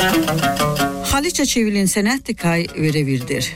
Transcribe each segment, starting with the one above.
Haliça çevilin senət kay verevirdir.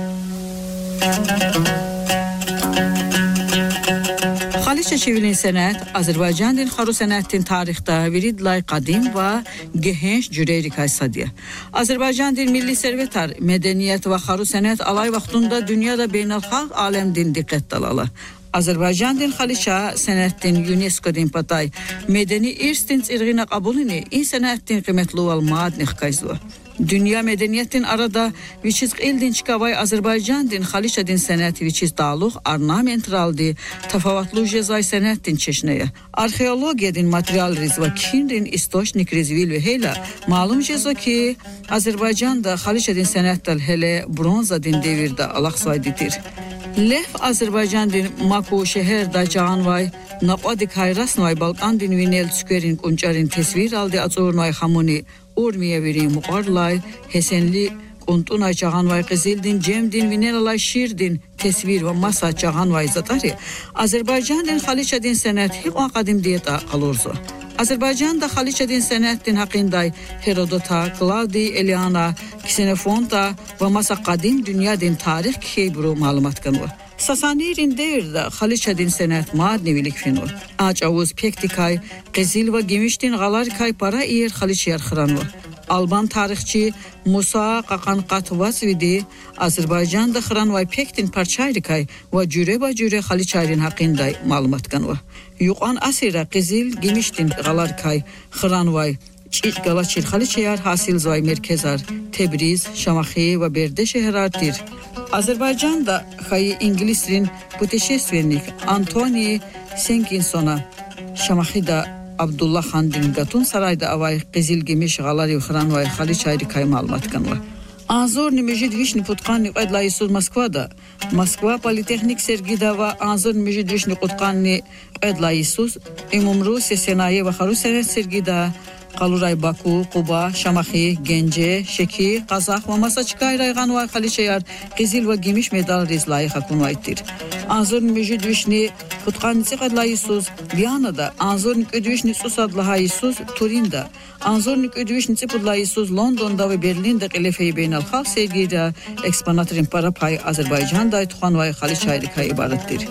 Haliça çevilin senət Azərbaycanın xaru sənətin tarixdə viridlay qadim və gəhənc cüreyri kaysadiya. Azərbaycanın milli servetar mədəniyyət və xaru sənət alay vaxtında dünyada beynəlxalq aləmdin diqqət dalalı. Azərbaycanın Haliça sənətin UNESCO-din patay mədəni irstin çirğina qabulini in sənətin qiymətli olmadnıq kayzlı. Dünya medeniyetin arada viçiz ildin çıkavay Azerbaycan'din Haliça'din seneti viçiz dağlıq ornamentraldi tafavatlu cezay senettin çeşneye. Arxeologiyadin material riz ve kinrin istoşnik rizvil ve heyla malum cezo ki Azerbaycan'da Haliça'din senettal hele bronzadin devirde alaqsaydidir. Lef Azerbaycan'din Maku şehirda Canvay Napadik Hayrasnay Balkandin Vinel Tükerin Kunçarin tesvir aldı Azornay Hamuni Urmiye veri muqarlay Hesenli Kuntunay Çağanvay Qızildin Cemdin Vinelalay Şirdin tesvir ve masa Çağanvay zatari Azerbaycan'din Haliça'din senət hep o qadim diyeta qalurzu. Azerbaycan'da Haliça'din senətdin haqinday Herodota, Claudi, Eliana, Xenofonta ve masa qadim dünyadin tarix keyburu malumat kanı. Sasanirin devirde Haliça'din senət madnevilik finu. Ağavuz Pektikay, Qızıl ve Gemiştin Galarikay para iyer Haliçyar xıranı. Alban tarixçi Musa Qaqan Qatvasvidi Azerbaycan'da xıranvay Pektin parçayrikay ve cüre Haliçayrin haqinday malumat kanı. Yuqan asira Qızıl Gemiştin Galarikay xıranvay Galaçir Haliçyar hasilzvay merkezar Tebriz, Şamaxi ve Berde şehirardir. Azerbaycan'da xayı İngilizlerin putешественник Antoni Senkinson'a Şamaxi'da Abdullah Xandin Gatun sarayda avay Qızıl Gemiş Galari xıranvay Haliçayri kay malumat kanı. Anzorni Mejid Vishni Putqanni Qadlayisuz Moskvada Moskva Politexnik sergida ve Anzorni Mejid Vishni Putqanni Qadlayisuz Umumrusiya Senaye ve xaru sənət sergida Qaluray Baku, Quba, Şamaxi, Gence, Şeki, Qazaq ve Masaçkay rayğan ve Haliçayar Qızıl ve Gemiş medal rizlayı hakunvaytdir. Anzorni Mejid Vishni Putqanni Qadlayisuz Viyana'da, Anzorni Ödvishni Susadlayisuz Turin'da, Anzorni Ödvishni Pudlayisuz London'da ve Berlin'de qilefeyi beynəlxalq sergida eksponatrin para pay Azerbaycan'da tuğan ve Haliçayrika ibarettir.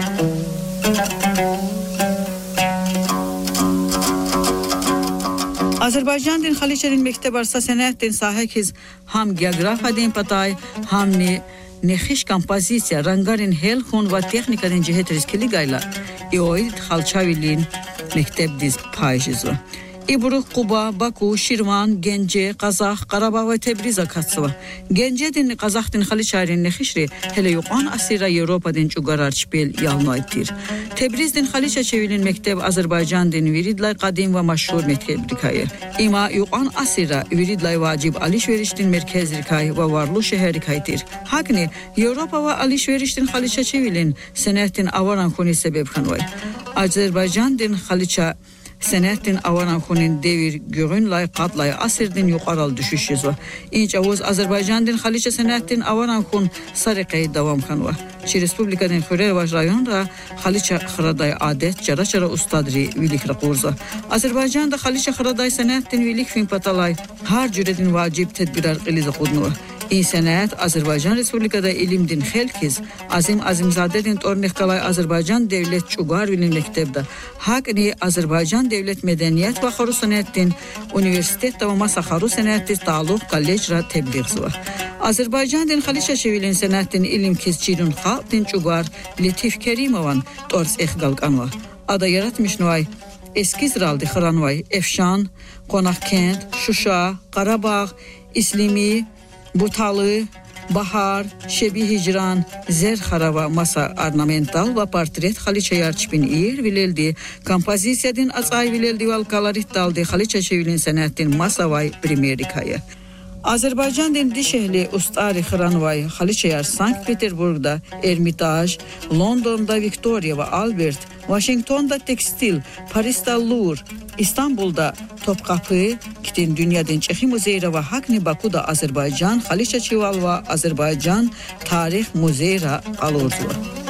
Azerbaycan'din Haliça'din mektep arsa senətdin sahikiz ham geografadin patay ham nexiş kompozisiya rangarin helxun ve texnikadin cihet riskili gayla ioid Halçavilin mektep diz payjizı. İburuq, Quba, Baku, Şirvan, Gence, Qazaq, Qarabağ ve Tebriz akatsıva. Gencedin Qazaqdin Haliçayrin nexişri hele yuqan asira Evropadin çugarar çipel yalnaytdir. Tebrizdin Haliça çevilin mektep Azerbaycan'din viridlay qadim ve maşhur mektep-rikayı. İma yuqan asira viridlay vacib alışverişdin merkez-rikayı ve varlı şehir-rikayıdır. Hakni Evropa ve alışverişdin Haliça çevilin senətdin avaran kuni sebep kanvay. Azerbaycan'din Haliça senətdin avaran kunin devir görün lay qatlay asirdin yuqaral düşüş yüzü. İnç avuz Azerbaycan'din Haliça senətdin avaran kun sarıqayı davam kanva. Çi Respublikadin Xürervaj rayonda Haliça xıraday adet cara ustadri vilik raqurza. Azerbaycan'da Haliça xıraday senətdin vilik fin patalay har cüredin vacib tedbirar qiliza qudnuva. İn senət Azerbaycan Respublikada ilimdin xelkiz azimzadedin tornexkalay Azerbaycan devlet çugar vilin mektebda hakni Azerbaycan devlet medeniyet ve xaru sənətdin universitetda ve masa xaru sənətdin dağlıq kollejra tebliğzva. Azerbaycan'din Haliça çevilin senətdin ilimkiz çirun xalqdin çugar Letif Kerimovan tors exgalqanva. Ada yaratmış nuay Eskizraldi xıranvay Efşan, Qonaqkent, Şuşa, Qarabağ, İslimi, Butalı, Bahar, Şebi Hicran, Zerxarava masa ornamental ve portret Haliçayar çipin yer vileldi, kompozisiyadin azay vileldi ve alkalarit daldi Haliça çevilin senətdin masavay primerikaya. Azerbaycan'din dişehli ustari xıranvay Haliçayar Sankt Peterburg'da Ermitaj, London'da Victoria ve Albert, Washington'da Tekstil, Paris'ta Louvre, İstanbul'da Topkapı, kitin dünyadin Çexi Muzeyra ve Hakni Baku'da Azerbaycan, Haliça Çival ve Azerbaycan Tarih Muzeyra alurdu.